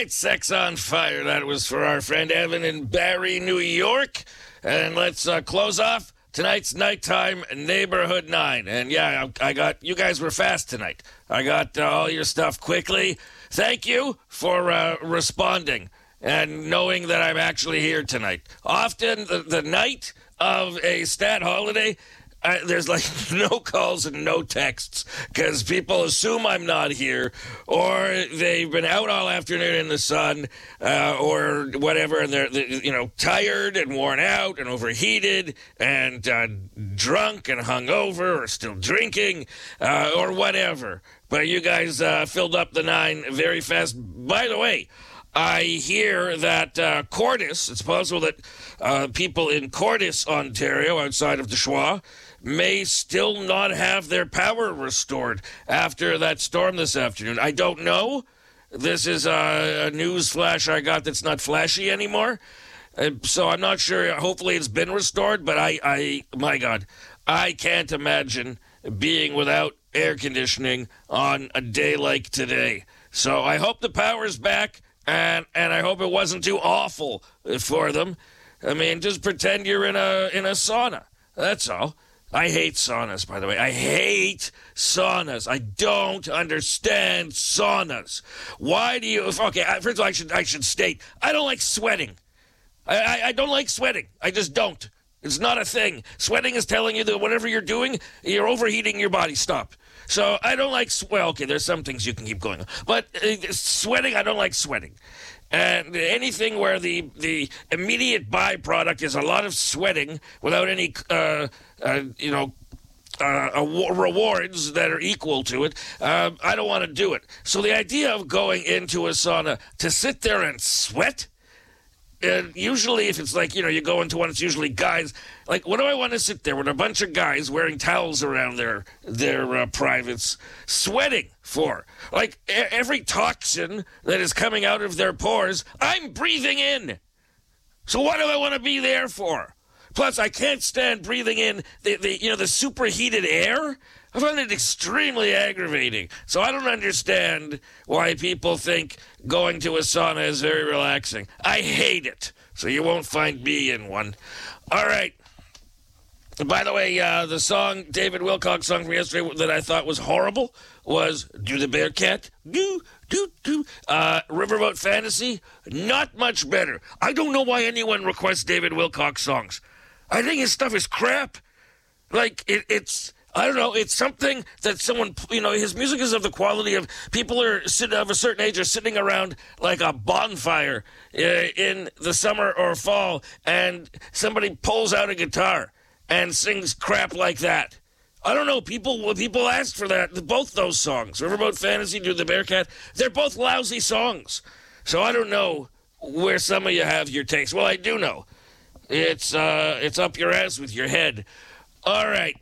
right, Sex on Fire. That was for our friend Evan in Barrie, New York. And let's close off tonight's Nighttime Neighborhood 9. And yeah, I got, you guys were fast tonight. I got all your stuff quickly. Thank you for responding and knowing that I'm actually here tonight. Often the night of a stat holiday, there's like no calls and no texts because people assume I'm not here, or they've been out all afternoon in the sun, or whatever, and they're tired and worn out and overheated and drunk and hungover or still drinking, or whatever. But you guys filled up the 9 very fast. By the way, I hear that Cordis, it's possible that people in Cordis, Ontario, outside of the Schwa, may still not have their power restored after that storm this afternoon. I don't know. This is a news flash I got that's not flashy anymore. So I'm not sure. Hopefully it's been restored, but my God, I can't imagine being without air conditioning on a day like today. So I hope the power's back, and I hope it wasn't too awful for them. I mean, just pretend you're in a sauna. That's all. I hate saunas, by the way. I hate saunas. I don't understand saunas. Why do you... Okay, first of all, I should state, I don't like sweating. I don't like sweating. I just don't. It's not a thing. Sweating is telling you that whatever you're doing, you're overheating your body. Stop. So I don't like... Well, okay, there's some things you can keep going on. But sweating, I don't like sweating. And anything where the immediate byproduct is a lot of sweating without any, rewards that are equal to it, I don't want to do it. So the idea of going into a sauna to sit there and sweat, usually if it's like, you go into one, it's usually guys. Like, what do I want to sit there with a bunch of guys wearing towels around their privates sweating for? Like, every toxin that is coming out of their pores, I'm breathing in. So what do I want to be there for? Plus, I can't stand breathing in the superheated air. I find it extremely aggravating. So I don't understand why people think going to a sauna is very relaxing. I hate it. So you won't find me in one. All right. By the way, the song, David Wilcox song from yesterday that I thought was horrible was Do the Bearcat. Do. Riverboat Fantasy. Not much better. I don't know why anyone requests David Wilcox songs. I think his stuff is crap. Like, it's... I don't know. It's something that someone, his music is of the quality of people of a certain age are sitting around like a bonfire in the summer or fall, and somebody pulls out a guitar and sings crap like that. I don't know. People asked for that. Both those songs, Riverboat Fantasy, Do the Bearcat, they're both lousy songs. So I don't know where some of you have your taste. Well, I do know. It's up your ass with your head. All right.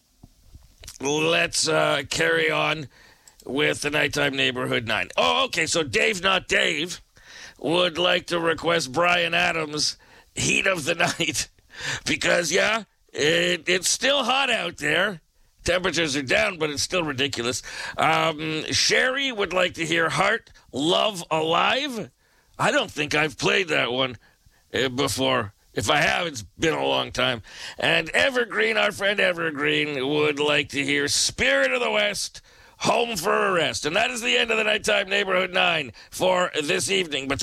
Let's carry on with the Nighttime Neighborhood 9. Oh, okay, so Dave Not Dave would like to request Bryan Adams' Heat of the Night because, yeah, it's still hot out there. Temperatures are down, but it's still ridiculous. Sherry would like to hear Heart, Love, Alive. I don't think I've played that one before. If I have, it's been a long time. And Evergreen, our friend Evergreen, would like to hear Spirit of the West, Home for a Rest. And that is the end of the Nighttime Neighborhood 9 for this evening. But